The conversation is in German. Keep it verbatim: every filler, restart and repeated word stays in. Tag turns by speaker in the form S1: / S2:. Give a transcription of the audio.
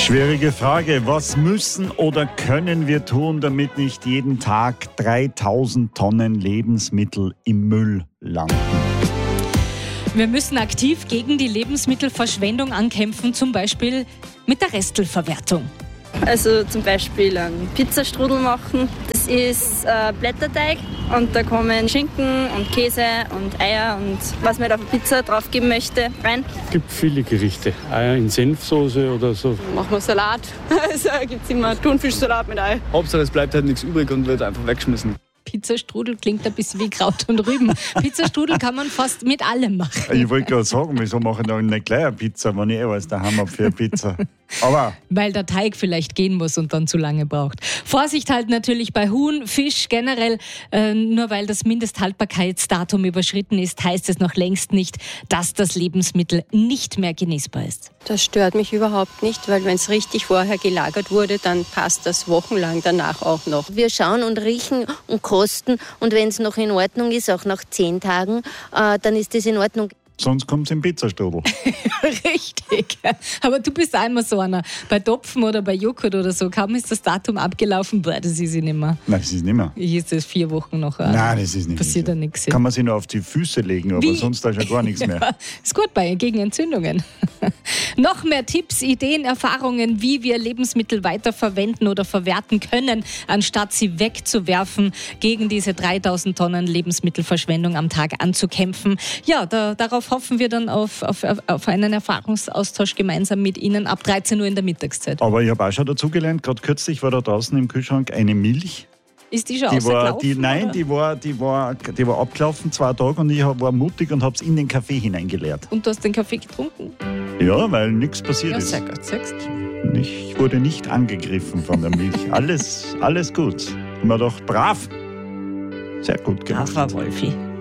S1: Schwierige Frage. Was müssen oder können wir tun, damit nicht jeden Tag dreitausend Tonnen Lebensmittel im Müll landen?
S2: Wir müssen aktiv gegen die Lebensmittelverschwendung ankämpfen, zum Beispiel mit der Restelverwertung.
S3: Also zum Beispiel einen Pizzastrudel machen. Das ist äh, Blätterteig und da kommen Schinken und Käse und Eier und was man auf eine Pizza draufgeben möchte, rein.
S4: Es gibt viele Gerichte. Eier in Senfsoße oder so.
S5: Machen wir Salat. Also gibt es immer Thunfischsalat mit Ei.
S6: Hauptsache es bleibt halt nichts übrig und wird einfach weggeschmissen.
S2: Pizzastrudel klingt ein bisschen wie Kraut und Rüben. Pizzastrudel kann man fast mit allem machen.
S1: Ich wollte gerade sagen, wieso mache ich dann nicht gleich eine Pizza, wenn ich eh was daheim habe für eine Pizza? Aber
S2: weil der Teig vielleicht gehen muss und dann zu lange braucht. Vorsicht halt natürlich bei Huhn, Fisch generell. Äh, nur weil das Mindesthaltbarkeitsdatum überschritten ist, heißt es noch längst nicht, dass das Lebensmittel nicht mehr genießbar ist.
S7: Das stört mich überhaupt nicht, weil wenn es richtig vorher gelagert wurde, dann passt das wochenlang danach auch noch.
S8: Wir schauen und riechen und kosten und wenn es noch in Ordnung ist, auch nach zehn Tagen, äh, dann ist das in Ordnung.
S1: sonst kommt es im Pizzastrudel.
S2: Richtig. Aber du bist auch immer so einer. Bei Topfen oder bei Joghurt oder so, kaum ist das Datum abgelaufen, boah, das ist ich nicht mehr.
S1: Nein, das ist nicht mehr.
S2: Hier ist es vier Wochen noch.
S1: Nein, das ist nicht
S2: passiert
S1: mehr.
S2: da nichts.
S1: Kann man sich nur auf die Füße legen, aber
S2: Wie?
S1: sonst da schon gar nichts mehr.
S2: Ja, ist gut bei gegen Entzündungen. Noch mehr Tipps, Ideen, Erfahrungen, wie wir Lebensmittel weiterverwenden oder verwerten können, anstatt sie wegzuwerfen, gegen diese dreitausend Tonnen Lebensmittelverschwendung am Tag anzukämpfen. Ja, da, darauf hoffen wir dann auf, auf, auf einen Erfahrungsaustausch gemeinsam mit Ihnen ab dreizehn Uhr in der Mittagszeit.
S1: Aber ich habe auch schon dazugelernt, gerade kürzlich war da draußen im Kühlschrank eine Milch.
S2: Ist die schon
S1: Die war,
S2: ausgelaufen?
S1: die, nein,
S2: oder?
S1: die war, die, war, die war abgelaufen, zwei Tage, und ich war mutig und habe es in den Kaffee hineingeleert.
S2: Und du hast den Kaffee getrunken?
S1: Ja, weil nichts passiert
S2: Ja,
S1: ist.
S2: sehr gut, sagst du.
S1: Ich wurde nicht angegriffen von der Milch. Alles, alles gut. Und man dachte, brav. Sehr gut gemacht.
S2: Braver Wolfi.